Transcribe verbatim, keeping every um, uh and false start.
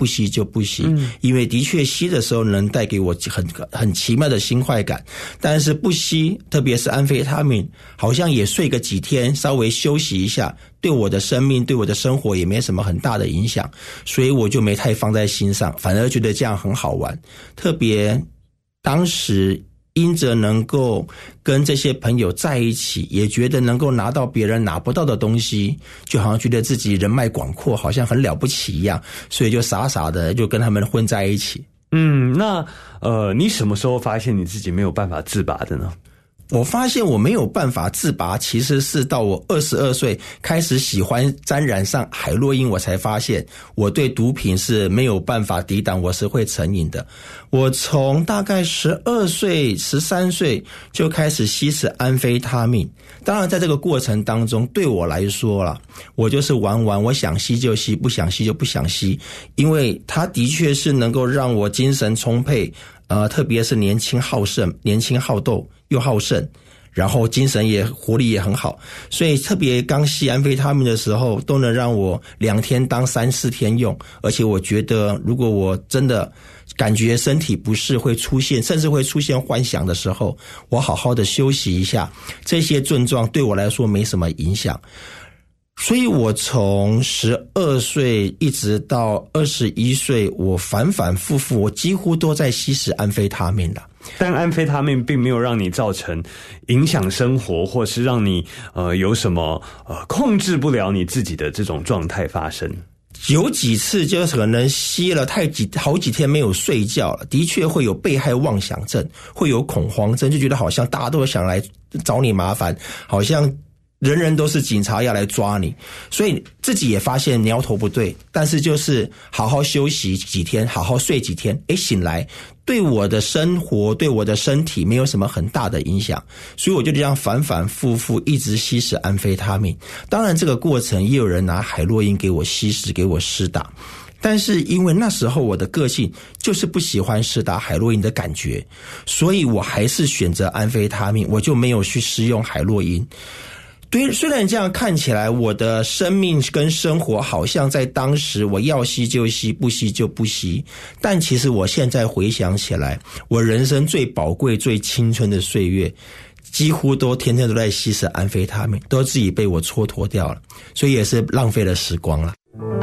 不吸就不吸，嗯、因为的确吸的时候能带给我很很奇妙的新快感，但是不吸，特别是安非他命，好像也睡个几天，稍微休息一下，对我的生命对我的生活也没什么很大的影响，所以我就没太放在心上，反而觉得这样很好玩。特别当时因着能够跟这些朋友在一起，也觉得能够拿到别人拿不到的东西，就好像觉得自己人脉广阔，好像很了不起一样，所以就傻傻的就跟他们混在一起。 嗯，那呃，你什么时候发现你自己没有办法自拔的呢？ 我发现我没有办法自拔，其实是到我二十二岁开始喜欢沾染上海洛因，我才发现我对毒品是没有办法抵挡，我是会成瘾的。我从大概十二岁、十三岁就开始吸食安非他命。当然在这个过程当中，对我来说啦，我就是玩玩，我想吸就吸，不想吸就不想吸，因为它的确是能够让我精神充沛，呃，特别是年轻好胜，年轻好斗又好胜，然后精神也活力也很好，所以特别刚吸安非他命的时候，都能让我两天当三四天用。而且我觉得，如果我真的感觉身体不适会出现，甚至会出现幻想的时候，我好好的休息一下，这些症状对我来说没什么影响。所以我从十二岁一直到二十一岁，我反反复复，我几乎都在吸食安非他命了。 但安非他命并没有让你造成影响生活，或是让你呃有什么呃控制不了你自己的这种状态发生。 有几次就是可能吸了太几好几天没有睡觉了，的确会有被害妄想症，会有恐慌症，就觉得好像大家都想来找你麻烦，好像人人都是警察要来抓你，所以自己也发现苗头不对，但是就是好好休息几天，好好睡几天，诶，醒来对我的生活对我的身体没有什么很大的影响，所以我就这样反反复复一直吸食安非他命。当然这个过程也有人拿海洛因给我吸食，给我施打，但是因为那时候我的个性就是不喜欢施打海洛因的感觉，所以我还是选择安非他命，我就没有去施用海洛因。对，虽然这样看起来我的生命跟生活好像在当时我要吸就吸，不吸就不吸，但其实我现在回想起来，我人生最宝贵最青春的岁月几乎都天天都在吸食安非他命，都自己被我蹉跎掉了，所以也是浪费了时光了。